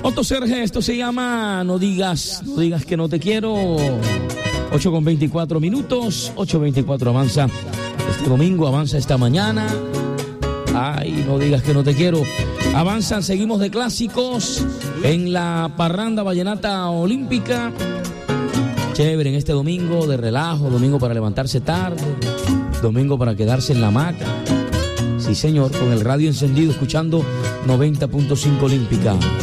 Otto Serge, esto se llama No digas que no te quiero. 8:24 minutos, 8:24 avanza este domingo, avanza esta mañana. Ay, no digas que no te quiero. Avanzan, seguimos de clásicos en la parranda vallenata olímpica. Chévere en este domingo de relajo, domingo para levantarse tarde, domingo para quedarse en la hamaca. Sí, señor, con el radio encendido, escuchando 90.5 Olímpica.